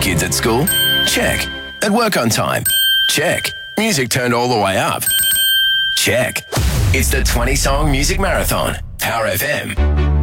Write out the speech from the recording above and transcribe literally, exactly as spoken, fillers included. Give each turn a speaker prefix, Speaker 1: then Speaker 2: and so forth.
Speaker 1: kids at school? Check. At work on time? Check. Music turned all the way up? Check. It's the twenty song music marathon. Power F M.